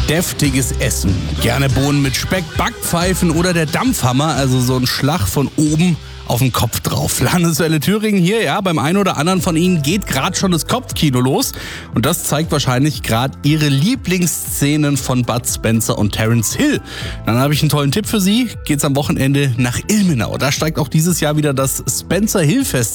Deftiges Essen. Gerne Bohnen mit Speck, Backpfeifen oder der Dampfhammer, also so ein Schlag von oben auf den Kopf drauf. Landeswelle Thüringen hier, ja, beim einen oder anderen von Ihnen geht gerade schon das Kopfkino los. Und das zeigt wahrscheinlich gerade Ihre Lieblingsszenen von Bud Spencer und Terence Hill. Dann habe ich einen tollen Tipp für Sie. Geht's am Wochenende nach Ilmenau. Da steigt auch dieses Jahr wieder das Spencer Hill Festival